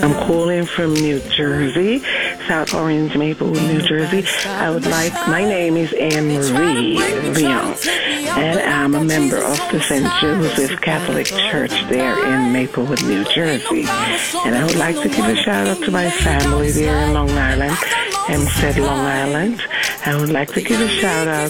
I'm calling from New Jersey, South Orange, Maplewood, New Jersey. My name is Anne Marie Leon, and I'm a member of the St. Joseph Catholic Church there in Maplewood, New Jersey. And I would like to give a shout out to my family there in Long Island, Hempstead, Long Island. I would like to give a shout out